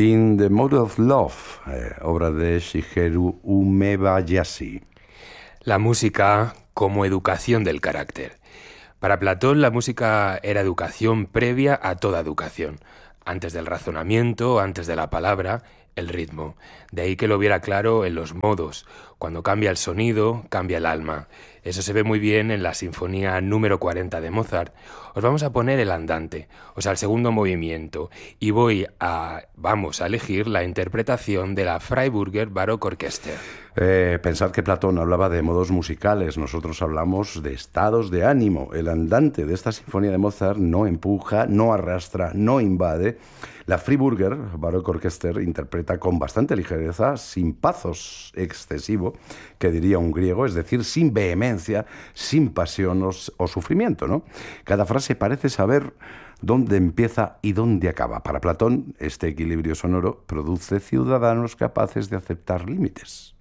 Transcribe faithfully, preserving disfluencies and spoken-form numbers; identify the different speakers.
Speaker 1: In the Mode of Love, eh, obra de Shigeru Umebayashi.
Speaker 2: La música como educación del carácter. Para Platón, la música era educación previa a toda educación. Antes del razonamiento, antes de la palabra, el ritmo. De ahí que lo viera claro en los modos. Cuando cambia el sonido, cambia el alma. Eso se ve muy bien en la sinfonía número cuarenta de Mozart. Os vamos a poner el andante, o sea, el segundo movimiento, y voy a, vamos a elegir la interpretación de la Freiburger Baroque Orchester.
Speaker 1: Eh, pensad que Platón hablaba de modos musicales, nosotros hablamos de estados de ánimo. El andante de esta sinfonía de Mozart no empuja, no arrastra, no invade. La Freiburger Baroque Orchester interpreta con bastante ligereza, sin pathos excesivo, que diría un griego, es decir, sin vehemencia, sin pasión o, o sufrimiento, ¿no? Cada frase parece saber dónde empieza y dónde acaba. Para Platón, este equilibrio sonoro produce ciudadanos capaces de aceptar límites.